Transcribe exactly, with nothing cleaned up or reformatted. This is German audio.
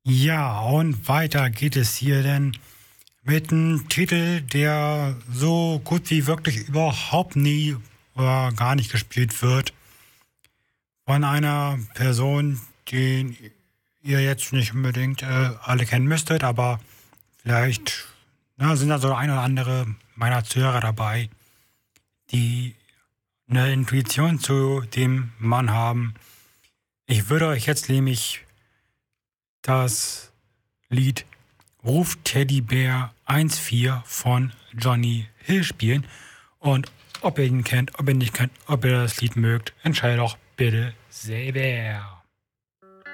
Ja, und weiter geht es hier denn mit einem Titel, der so gut wie wirklich überhaupt nie oder gar nicht gespielt wird. Von einer Person, den ihr jetzt nicht unbedingt äh, alle kennen müsstet, aber vielleicht na, sind da so ein oder andere meiner Zuhörer dabei, die eine Intuition zu dem Mann haben. Ich würde euch jetzt nämlich das Lied Ruf Teddybär eins vier von Johnny Hill spielen. Und ob ihr ihn kennt, ob ihr ihn nicht kennt, ob ihr das Lied mögt, entscheidet doch bitte selber.